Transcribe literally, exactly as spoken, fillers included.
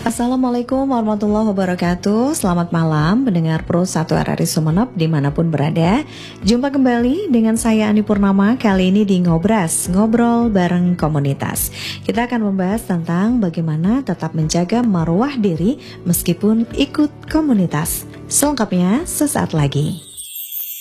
Assalamualaikum warahmatullahi wabarakatuh. Selamat malam pendengar Pro satu R R I Sumeneb dimanapun berada. Jumpa kembali dengan saya Ani Purnama. Kali ini di Ngobras, ngobrol bareng komunitas. Kita akan membahas tentang bagaimana tetap menjaga marwah diri meskipun ikut komunitas. Selengkapnya sesaat lagi.